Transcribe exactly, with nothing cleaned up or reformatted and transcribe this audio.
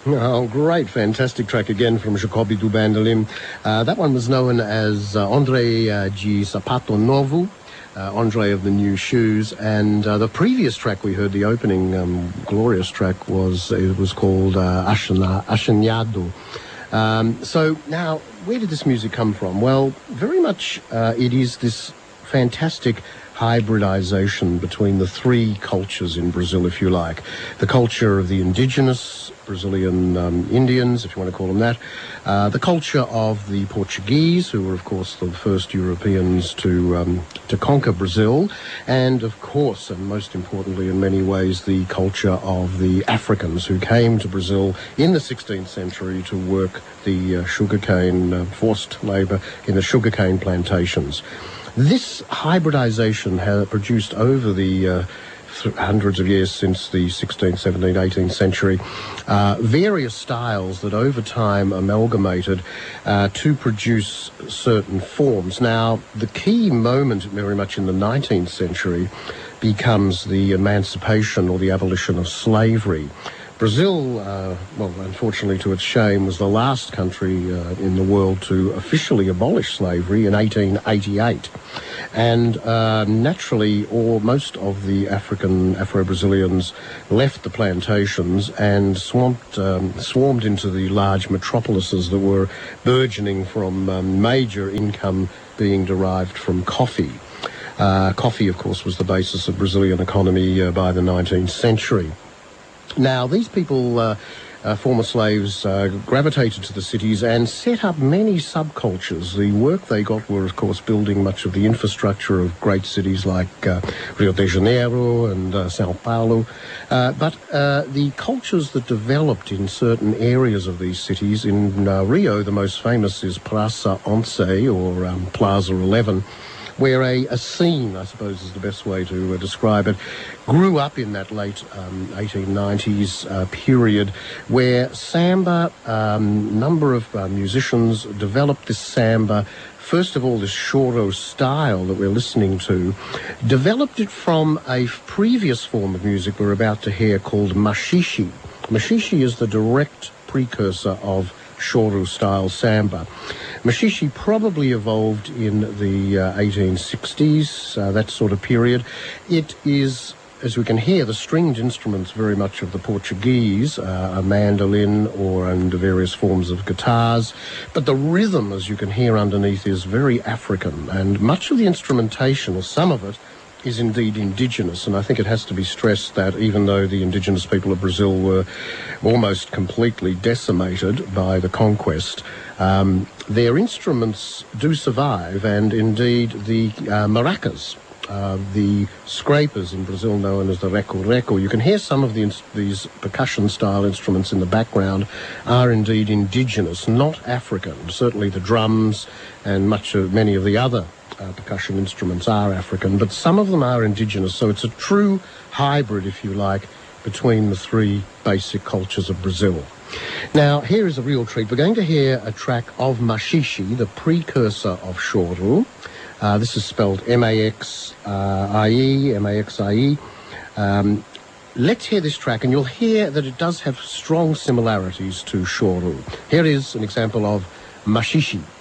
Oh, great, fantastic track again from Jacobi do Bandolim. Uh, that one was known as uh, Andre uh, de Sapato Novo, uh, Andre of the New Shoes, and uh, the previous track we heard, the opening um, glorious track, was it was called uh, Ashanhado. Um, so now, where did this music come from? Well, very much uh, it is this fantastic hybridization between the three cultures in Brazil, if you like. The culture of the indigenous Brazilian um, Indians, if you want to call them that. Uh, the culture of the Portuguese, who were, of course, the first Europeans to um, to conquer Brazil. And, of course, and most importantly in many ways, the culture of the Africans who came to Brazil in the sixteenth century to work the uh, sugarcane, uh, forced labour in the sugarcane plantations. This hybridization has produced over the uh, th- hundreds of years since the sixteenth, seventeenth, eighteenth century uh, various styles that over time amalgamated uh, to produce certain forms. Now, the key moment very much in the nineteenth century becomes the emancipation or the abolition of slavery. Brazil, uh, well, unfortunately to its shame, was the last country uh, in the world to officially abolish slavery in eighteen eighty-eight. And uh, naturally, all, most of the African, Afro-Brazilians left the plantations and swamped, um, swarmed into the large metropolises that were burgeoning from um, major income being derived from coffee. Uh, coffee, of course, was the basis of Brazilian economy uh, by the nineteenth century. Now, these people, uh, uh, former slaves, uh, gravitated to the cities and set up many subcultures. The work they got were, of course, building much of the infrastructure of great cities like uh, Rio de Janeiro and uh, Sao Paulo. Uh, but uh, the cultures that developed in certain areas of these cities, in uh, Rio, the most famous is Praça Once, or um, Plaza eleven, where a, a scene, I suppose is the best way to uh, describe it, grew up in that late um, eighteen nineties uh, period, where samba, a um, number of uh, musicians developed this samba. First of all, this choro style that we're listening to, developed it from a previous form of music we're about to hear called machixe. Machixe is the direct precursor of choro-style samba. Machixe probably evolved in the uh, eighteen sixties, uh, that sort of period. It is, as we can hear, the stringed instruments very much of the Portuguese, uh, a mandolin or and various forms of guitars. But the rhythm, as you can hear underneath, is very African, and much of the instrumentation, or some of it, is indeed indigenous. And I think it has to be stressed that even though the indigenous people of Brazil were almost completely decimated by the conquest, um, their instruments do survive, and indeed the uh, maracas, uh, the scrapers in Brazil known as the reco-reco. You can hear some of the, these percussion-style instruments in the background are indeed indigenous, not African. Certainly the drums and much of many of the other Uh, percussion instruments are African, but some of them are indigenous, so it's a true hybrid, if you like, between the three basic cultures of Brazil. Now, here is a real treat. We're going to hear a track of machixe, the precursor of choro. Uh, this is spelled M A X I E, M A X I E. Um, let's hear this track, and you'll hear that it does have strong similarities to choro. Here is an example of machixe.